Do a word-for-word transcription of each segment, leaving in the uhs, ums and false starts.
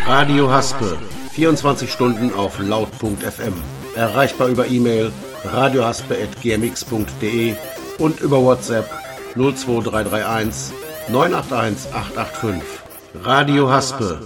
Radio Haspe, vierundzwanzig Stunden auf laut punkt f m. Erreichbar über E-Mail radiohaspe at g m x punkt d e und über WhatsApp null zwei drei drei eins neun acht eins acht acht fünf. Radio Haspe.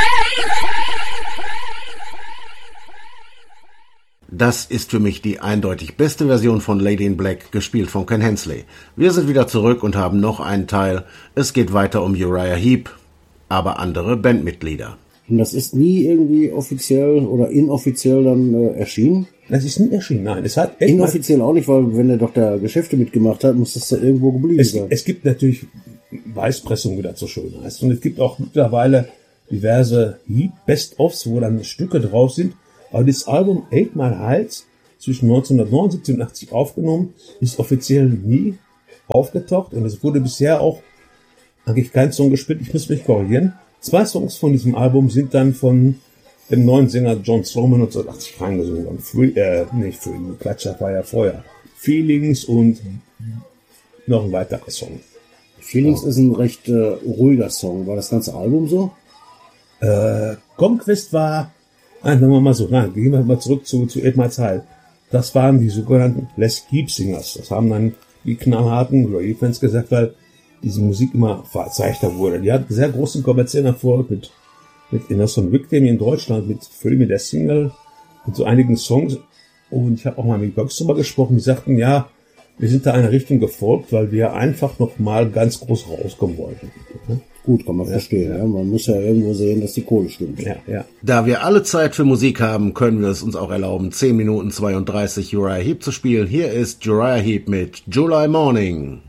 Das ist für mich die eindeutig beste Version von Lady in Black, gespielt von Ken Hensley. Wir sind wieder zurück und haben noch einen Teil. Es geht weiter um Uriah Heep, aber andere Bandmitglieder. Und das ist nie irgendwie offiziell oder inoffiziell dann äh, erschienen? Das ist nie erschienen, nein. Es hat inoffiziell auch nicht, weil wenn er doch da Geschäfte mitgemacht hat, muss das da irgendwo geblieben es, sein. Es gibt natürlich Weißpressung, wie das so schön heißt. Und es gibt auch mittlerweile diverse Heap-Best-Offs, wo dann Stücke drauf sind. Aber das Album Eight Mile Heights, zwischen neunzehnhundertneunundsiebzig und achtzig aufgenommen, ist offiziell nie aufgetaucht. Und es wurde bisher auch eigentlich kein Song gespielt. Ich muss mich korrigieren. Zwei Songs von diesem Album sind dann von dem neuen Sänger John Strowman neunzehnhundertachtzig reingesungen worden. Free, äh, nicht Free, Klatscher war ja vorher. Feelings und noch ein weiterer Song. Feelings ja. Ist ein recht äh, ruhiger Song. War das ganze Album so? Äh, Conquest war, nein, sagen wir mal so, nein, gehen wir mal zurück zu, zu Eight Mile Heights. Das waren die sogenannten Les Keep Singers. Das haben dann die knallharten Uriah-Fans gesagt, weil diese Musik immer verzeichneter wurde. Die hat sehr großen kommerziellen Erfolg mit, mit Innocent Victim in Deutschland, mit Free mit der Single, mit so einigen Songs. Und ich habe auch mal mit Box drüber gesprochen, die sagten, ja, wir sind da eine Richtung gefolgt, weil wir einfach noch mal ganz groß rauskommen wollten. Gut, kann man ja verstehen. Ja. Ja. Man muss ja irgendwo sehen, dass die Kohle stimmt. Ja, ja. Da wir alle Zeit für Musik haben, können wir es uns auch erlauben, zehn Minuten zweiunddreißig Uriah Heep zu spielen. Hier ist Uriah Heep mit July Morning.